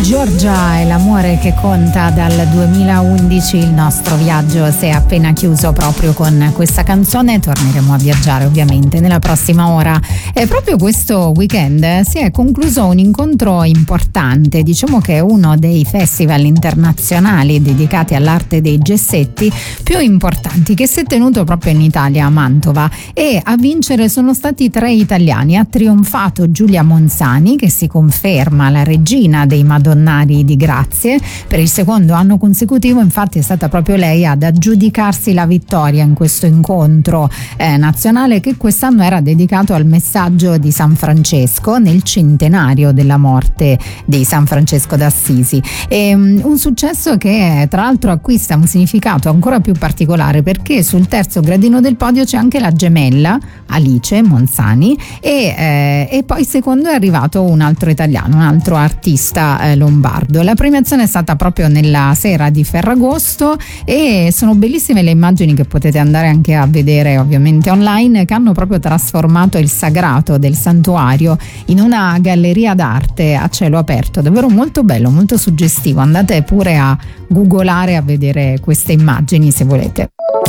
Giorgia è l'amore che conta dal 2011. Il nostro viaggio si è appena chiuso proprio con questa canzone. Torneremo a viaggiare ovviamente nella prossima ora. E proprio questo weekend si è concluso un incontro importante, diciamo che è uno dei festival internazionali dedicati all'arte dei gessetti più importanti, che si è tenuto proprio in Italia, a Mantova, e a vincere sono stati 3 italiani. Ha trionfato Giulia Monzani, che si conferma la regina dei Madonnari di Grazie. Per il secondo anno consecutivo infatti è stata proprio lei ad aggiudicarsi la vittoria in questo incontro nazionale, che quest'anno era dedicato al messaggio di San Francesco nel centenario della morte di San Francesco d'Assisi. Un successo che tra l'altro acquista un significato ancora più particolare, perché sul terzo gradino del podio c'è anche la gemella Alice Monzani e poi secondo è arrivato un altro italiano, un altro artista lombardo. La premiazione è stata proprio nella sera di Ferragosto e sono bellissime le immagini che potete andare anche a vedere ovviamente online, che hanno proprio trasformato il sagrato del santuario in una galleria d'arte a cielo aperto, davvero molto bello, molto suggestivo. Andate pure a googolare, a vedere queste immagini se volete.